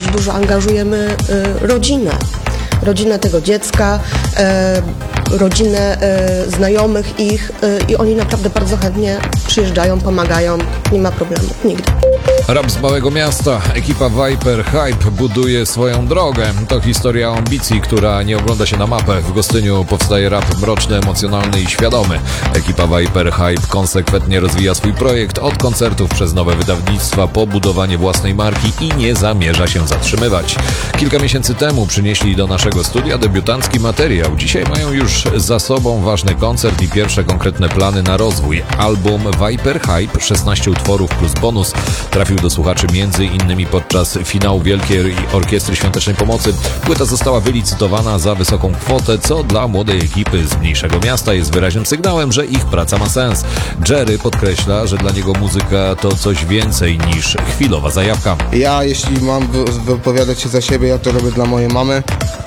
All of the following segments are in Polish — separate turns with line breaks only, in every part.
bardzo dużo angażujemy rodzinę tego dziecka, rodzinę znajomych ich i oni naprawdę bardzo chętnie przyjeżdżają, pomagają, nie ma problemu, nigdy.
Rap z małego miasta. Ekipa Viper Hype buduje swoją drogę. To historia o ambicji, która nie ogląda się na mapę. W Gostyniu powstaje rap mroczny, emocjonalny i świadomy. Ekipa Viper Hype konsekwentnie rozwija swój projekt od koncertów przez nowe wydawnictwa po budowanie własnej marki i nie zamierza się zatrzymywać. Kilka miesięcy temu przynieśli do naszego studia debiutancki materiał. Dzisiaj mają już za sobą ważny koncert i pierwsze konkretne plany na rozwój. Album Viper Hype, 16 utworów plus bonus, trafił do słuchaczy m.in. podczas finału Wielkiej Orkiestry Świątecznej Pomocy. Płyta została wylicytowana za wysoką kwotę, co dla młodej ekipy z mniejszego miasta jest wyraźnym sygnałem, że ich praca ma sens. Jerry podkreśla, że dla niego muzyka to coś więcej niż chwilowa zajawka.
Ja, jeśli mam wypowiadać się za siebie, ja to robię dla mojej mamy,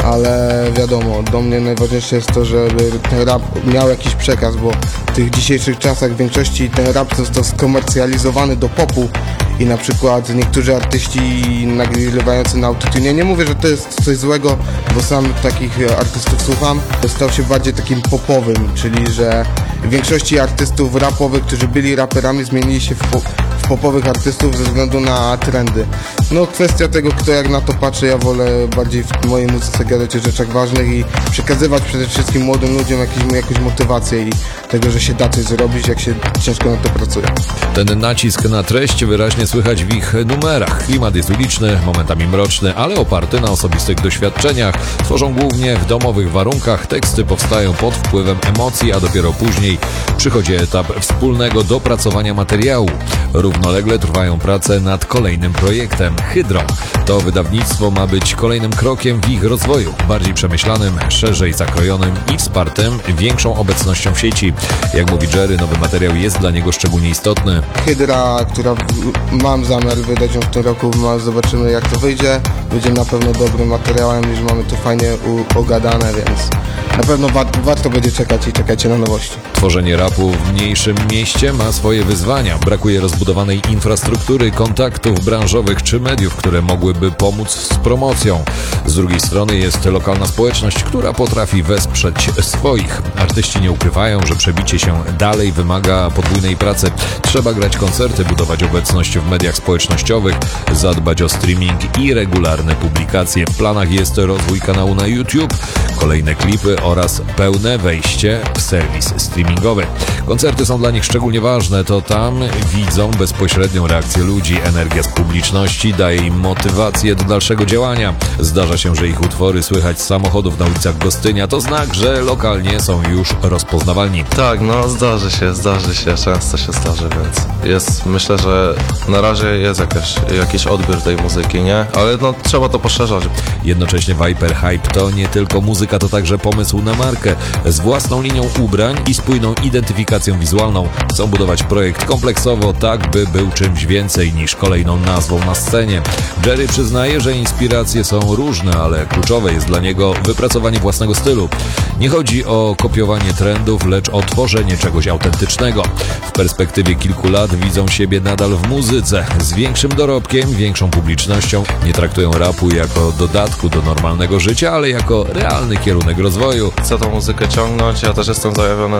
ale wiadomo, do mnie najważniejsze jest to, żeby ten rap miał jakiś przekaz, bo w tych dzisiejszych czasach w większości ten rap został skomercjalizowany do popu i na przykład niektórzy artyści nagrywający na autotune, nie mówię, że to jest coś złego, bo sam takich artystów słucham, stał się bardziej takim popowym, czyli że w większości artystów rapowych, którzy byli raperami, zmienili się w popowych artystów ze względu na trendy. No kwestia tego, kto jak na to patrzy, ja wolę bardziej w mojej muzyce gadać o rzeczach ważnych i przekazywać przede wszystkim młodym ludziom jakąś motywację i tego, że się da coś zrobić, jak się ciężko na to pracuje.
Ten nacisk na treść wyraźnie słychać w ich numerach. Klimat jest uliczny, momentami mroczny, ale oparty na osobistych doświadczeniach. Tworzą głównie w domowych warunkach, teksty powstają pod wpływem emocji, a dopiero później przychodzi etap wspólnego dopracowania materiału. Równolegle trwają prace nad kolejnym projektem, Hydrą. To wydawnictwo ma być kolejnym krokiem w ich rozwoju, bardziej przemyślanym, szerzej zakrojonym i wspartym większą obecnością w sieci. Jak mówi Jerry, nowy materiał jest dla niego szczególnie istotny.
Hydra, która mam zamiar wydać ją w tym roku, zobaczymy jak to wyjdzie. Będzie na pewno dobrym materiałem, już mamy to fajnie ogadane, więc na pewno warto będzie czekać i czekajcie na nowości.
Tworzenie rapu w mniejszym mieście ma swoje wyzwania. Brakuje rozbudowanej infrastruktury, kontaktów branżowych czy mediów, które mogłyby pomóc z promocją. Z drugiej strony jest lokalna społeczność, która potrafi wesprzeć swoich. Artyści nie ukrywają, że przebicie się dalej wymaga podwójnej pracy. Trzeba grać koncerty, budować obecność w mediach społecznościowych, zadbać o streaming i regularne publikacje. W planach jest rozwój kanału na YouTube, kolejne klipy oraz pełne wejście w serwis streamingowy. Koncerty są dla nich szczególnie ważne, to tam widzą bezpośrednią reakcję ludzi, energia z publiczności daje im motywację do dalszego działania. Zdarza się, że ich utwory słychać z samochodów na ulicach Gostynia, to znak, że lokalnie są już rozpoznawalni.
Tak, no zdarzy się, często się zdarzy, więc myślę, że na razie jest jakiś odbiór tej muzyki, nie? Ale no trzeba to poszerzać.
Jednocześnie Viper Hype to nie tylko muzyka, to także pomysł na markę. Z własną linią ubrań i spójną identyfikacją wizualną chcą budować projekt kompleksowo, tak by był czymś więcej niż kolejną nazwą na scenie. Jerry przyznaje, że inspiracje są różne, ale kluczowe jest dla niego wypracowanie własnego stylu. Nie chodzi o kopiowanie trendów, lecz o tworzenie czegoś autentycznego. W perspektywie kilku lat widzą siebie nadal w muzyce, z większym dorobkiem, większą publicznością. Nie traktują rapu jako dodatku do normalnego życia, ale jako realny kierunek rozwoju.
Chcę tą muzykę ciągnąć, ja też jestem zajawiony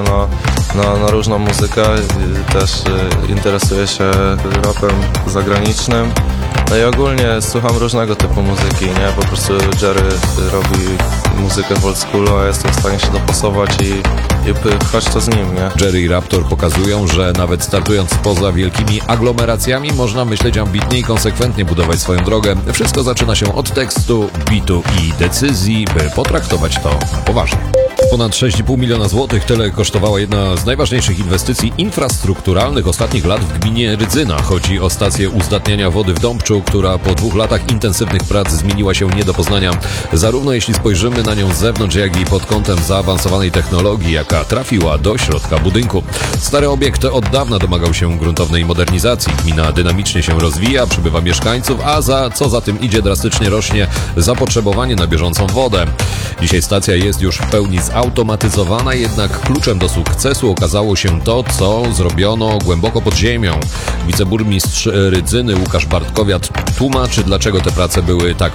na różną muzykę, też interesuję się rapem zagranicznym. No i ogólnie słucham różnego typu muzyki, nie? Po prostu Jerry robi muzykę w oldschoolu, a ja jestem w stanie się dopasować i pchać to z nim, nie?
Jerry i Raptor pokazują, że nawet startując poza wielkimi aglomeracjami można myśleć ambitnie i konsekwentnie budować swoją drogę. Wszystko zaczyna się od tekstu, bitu i decyzji, by potraktować to na poważnie. Ponad 6,5 miliona złotych, tyle kosztowała jedna z najważniejszych inwestycji infrastrukturalnych ostatnich lat w gminie Rydzyna. Chodzi o stację uzdatniania wody w Dąbczu, która po 2 latach intensywnych prac zmieniła się nie do poznania. Zarówno jeśli spojrzymy na nią z zewnątrz, jak i pod kątem zaawansowanej technologii, jaka trafiła do środka budynku. Stary obiekt od dawna domagał się gruntownej modernizacji. Gmina dynamicznie się rozwija, przybywa mieszkańców, a co za tym idzie, drastycznie rośnie zapotrzebowanie na bieżącą wodę. Dzisiaj stacja jest już w pełni zautomatyzowana, jednak kluczem do sukcesu okazało się to, co zrobiono głęboko pod ziemią. Wiceburmistrz Rydzyny Łukasz Bartkowiak tłumaczy, dlaczego te prace były tak